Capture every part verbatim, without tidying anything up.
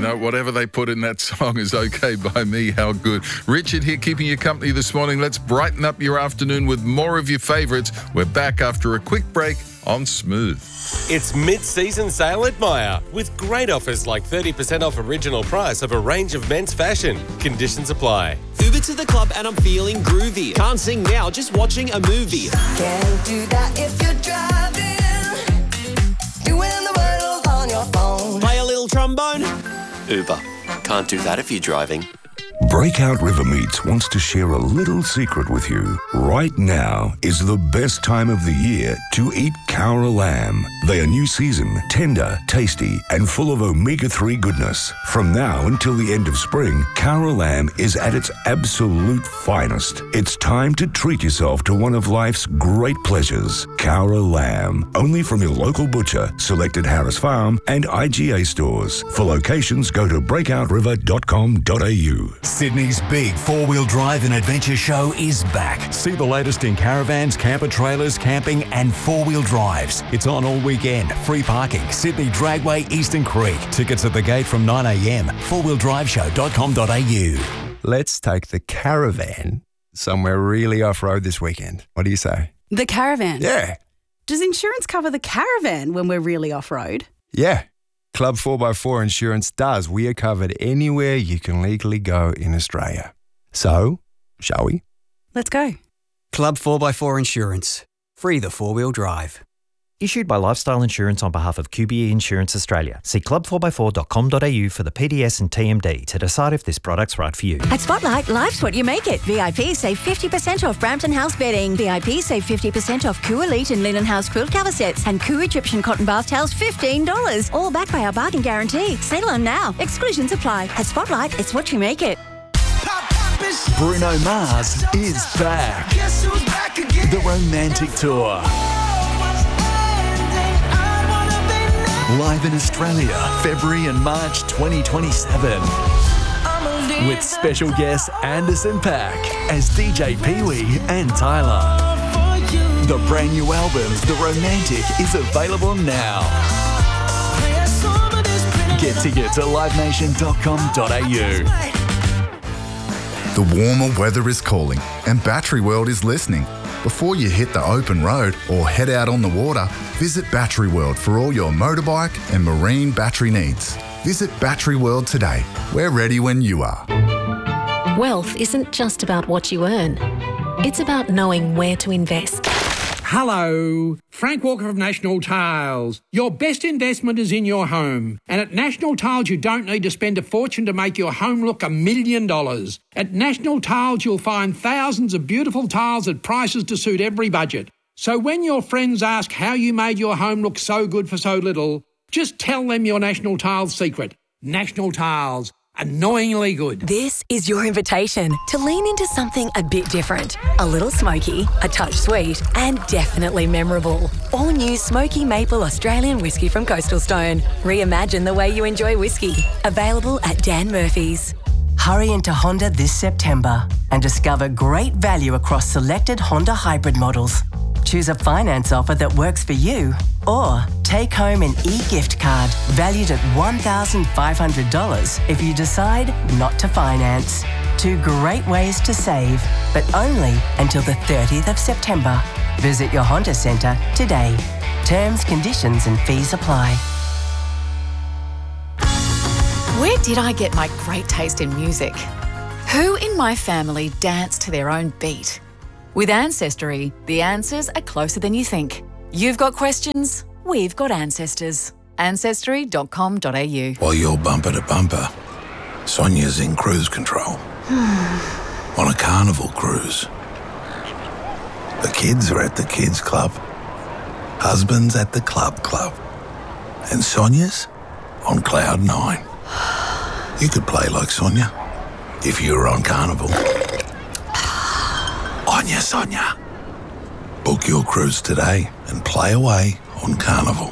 know, whatever they put in that song is okay by me. How good. Richard here keeping you company this morning. Let's brighten up your afternoon with more of your favourites. We're back after a quick break on Smooth. It's mid-season sale at Myer with great offers like thirty percent off original price of a range of men's fashion. Conditions apply. Uber to the club and I'm feeling groovy. Can't sing now, just watching a movie. Can't do that if you're driving. Doing the world on your phone. Play a little trombone. Uber. Can't do that if you're driving. Breakout River Meats wants to share a little secret with you. Right now is the best time of the year to eat Cowra lamb. They are new season, tender, tasty, and full of omega three goodness. From now until the end of spring, Cowra lamb is at its absolute finest. It's time to treat yourself to one of life's great pleasures. Cowra lamb, only from your local butcher, selected Harris Farm and I G A stores. For locations, go to breakout river dot com dot a u. Sydney's big four-wheel drive and adventure show is back. See the latest in caravans, camper trailers, camping and four-wheel drives. It's on all weekend. Free parking. Sydney Dragway, Eastern Creek. Tickets at the gate from nine a m. four wheel drive show dot com dot a u. Let's take the caravan somewhere really off-road this weekend. What do you say? The caravan? Yeah. Does insurance cover the caravan when we're really off-road? Yeah. Club four by four Insurance does. We are covered anywhere you can legally go in Australia. So, shall we? Let's go. Club four by four Insurance. Free the four-wheel drive. Issued by Lifestyle Insurance on behalf of Q B E Insurance Australia. See club four by four dot com dot a u for the P D S and T M D to decide if this product's right for you. At Spotlight, life's what you make it. V I P save fifty percent off Brampton House bedding. V I P save fifty percent off Coo Elite and Linen House quilt cover sets. And Coo Egyptian cotton bath towels, fifteen dollars. All backed by our bargain guarantee. Settle on now. Exclusions apply. At Spotlight, it's what you make it. Bruno Mars is back. The Romantic Tour. Live in Australia, February and March twenty twenty-seven. With special guests Anderson .Paak as D J Pee-wee and Tyler. The brand new album, The Romantic, is available now. Get tickets at live nation dot com dot a u. The warmer weather is calling and Battery World is listening. Before you hit the open road or head out on the water, visit Battery World for all your motorbike and marine battery needs. Visit Battery World today. We're ready when you are. Wealth isn't just about what you earn. It's about knowing where to invest. Hello, Frank Walker of National Tiles. Your best investment is in your home. And at National Tiles, you don't need to spend a fortune to make your home look a million dollars. At National Tiles, you'll find thousands of beautiful tiles at prices to suit every budget. So when your friends ask how you made your home look so good for so little, just tell them your National Tiles secret. National Tiles. Annoyingly good. This is your invitation to lean into something a bit different. A little smoky, a touch sweet, and definitely memorable. All new Smoky Maple Australian whiskey from Coastal Stone. Reimagine the way you enjoy whiskey. Available at Dan Murphy's. Hurry into Honda this September and discover great value across selected Honda hybrid models. Choose a finance offer that works for you or take home an e-gift card valued at one thousand five hundred dollars if you decide not to finance. Two great ways to save, but only until the thirtieth of September. Visit your Honda Centre today. Terms, conditions and fees apply. Where did I get my great taste in music? Who in my family danced to their own beat? With Ancestry, the answers are closer than you think. You've got questions, we've got ancestors. ancestry dot com dot a u. While you're bumper to bumper, Sonia's in cruise control. On a carnival cruise. The kids are at the kids club. Husband's at the club club. And Sonia's on cloud nine. You could play like Sonia if you were on carnival. Onya Sonia. Book your cruise today and play away on Carnival.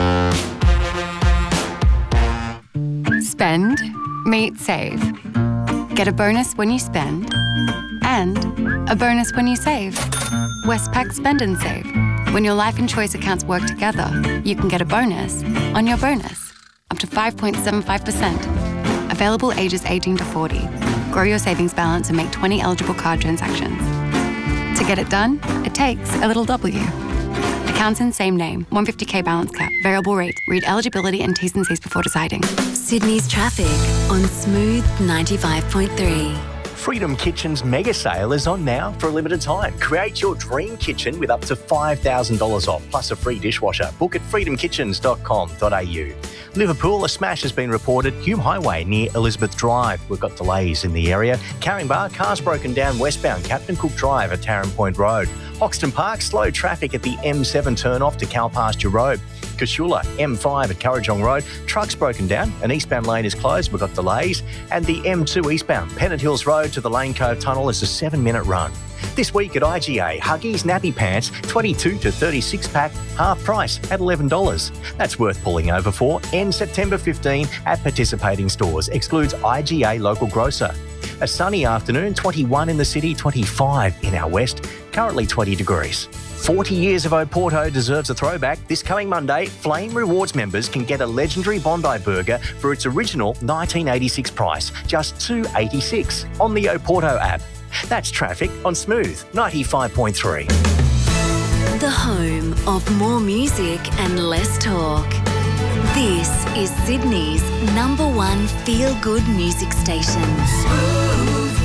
Spend, meet, save. Get a bonus when you spend and a bonus when you save. Westpac Spend and Save. When your life and choice accounts work together, you can get a bonus on your bonus, up to five point seven five percent. Available ages eighteen to forty. Grow your savings balance and make twenty eligible card transactions. To get it done, it takes a little W. Accounts in same name, one hundred fifty k balance cap, variable rate. Read eligibility and T's and C's before deciding. Sydney's traffic on Smooth ninety-five point three. Freedom Kitchen's mega sale is on now for a limited time. Create your dream kitchen with up to five thousand dollars off, plus a free dishwasher. Book at freedom kitchens dot com dot a u. Liverpool, a smash has been reported. Hume Highway near Elizabeth Drive. We've got delays in the area. Caringbah, cars broken down westbound Captain Cook Drive at Tarrant Point Road. Hoxton Park, slow traffic at the M seven turn off to Calpasture Road. Cashula, M five at Currajong Road. Trucks broken down. An eastbound lane is closed. We've got delays. And the M two eastbound Pennant Hills Road to the Lane Cove Tunnel is a seven minute run. This week at I G A, Huggies Nappy Pants, twenty-two to thirty-six pack, half price at eleven dollars. That's worth pulling over for. Ends September fifteenth at participating stores. Excludes I G A local grocer. A sunny afternoon, twenty-one in the city, twenty-five in our west, currently twenty degrees. forty years of Oporto deserves a throwback. This coming Monday, Flame Rewards members can get a legendary Bondi burger for its original nineteen eighty-six price, just two dollars eighty-six on the Oporto app. That's traffic on Smooth ninety-five point three. The home of more music and less talk. This is Sydney's number one feel-good music station. Smooth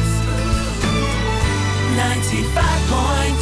ninety-five point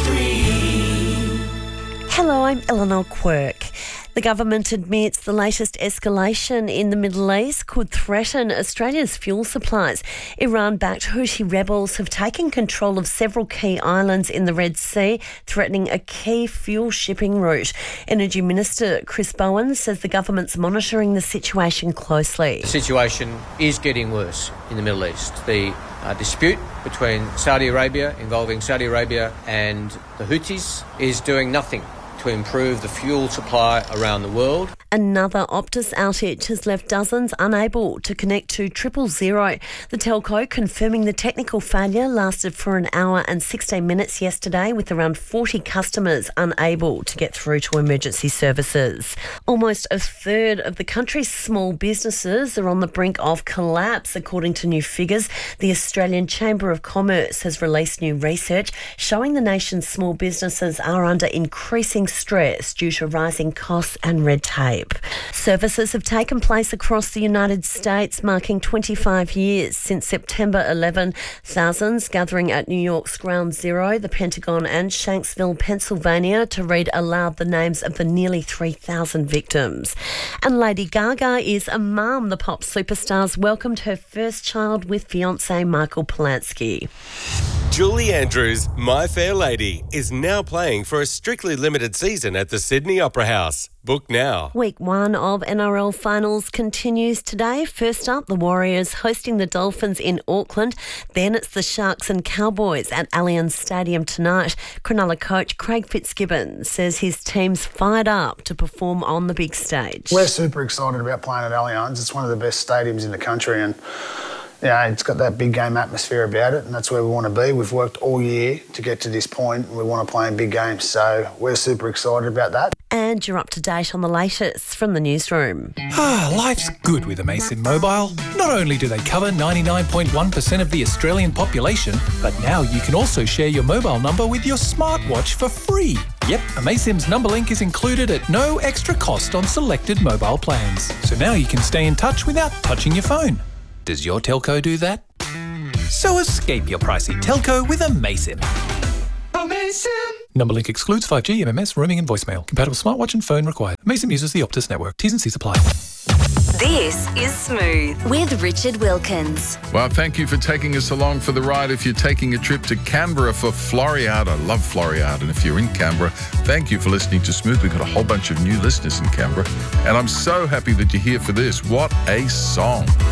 three. Hello, I'm Eleanor Quirk. The government admits the latest escalation in the Middle East could threaten Australia's fuel supplies. Iran-backed Houthi rebels have taken control of several key islands in the Red Sea, threatening a key fuel shipping route. Energy Minister Chris Bowen says the government's monitoring the situation closely. The situation is getting worse in the Middle East. The uh, dispute between Saudi Arabia, involving Saudi Arabia and the Houthis, is doing nothing to improve the fuel supply around the world. Another Optus outage has left dozens unable to connect to triple zero. The telco confirming the technical failure lasted for an hour and sixteen minutes yesterday, with around forty customers unable to get through to emergency services. Almost a third of the country's small businesses are on the brink of collapse, according to new figures. The Australian Chamber of Commerce has released new research showing the nation's small businesses are under increasing stress due to rising costs and red tape. Services have taken place across the United States, marking twenty-five years since September eleventh. Thousands gathering at New York's Ground Zero, the Pentagon and Shanksville, Pennsylvania, to read aloud the names of the nearly three thousand victims. And Lady Gaga is a mum. The pop superstar's welcomed her first child with fiancé Michael Polanski. Julie Andrews' My Fair Lady is now playing for a strictly limited season at the Sydney Opera House. Book now. Week one of N R L finals continues today. First up, the Warriors hosting the Dolphins in Auckland. Then it's the Sharks and Cowboys at Allianz Stadium tonight. Cronulla coach Craig Fitzgibbon says his team's fired up to perform on the big stage. We're super excited about playing at Allianz. It's one of the best stadiums in the country, and yeah, it's got that big game atmosphere about it, and that's where we want to be. We've worked all year to get to this point, and we want to play in big games, so we're super excited about that. And you're up to date on the latest from the newsroom. Ah, life's good with Amaysim Mobile. Not only do they cover ninety-nine point one percent of the Australian population, but now you can also share your mobile number with your smartwatch for free. Yep, Amaysim's number link is included at no extra cost on selected mobile plans. So now you can stay in touch without touching your phone. Does your telco do that? So escape your pricey telco with Amaysim. Amaysim. Number link excludes five G, M M S, roaming and voicemail. Compatible smartwatch and phone required. Amaysim uses the Optus network. T's and C's apply. This is Smooth with Richard Wilkins. Well, thank you for taking us along for the ride. If you're taking a trip to Canberra for Floriade, I love Floriade. And if you're in Canberra, thank you for listening to Smooth. We've got a whole bunch of new listeners in Canberra. And I'm so happy that you're here for this. What a song.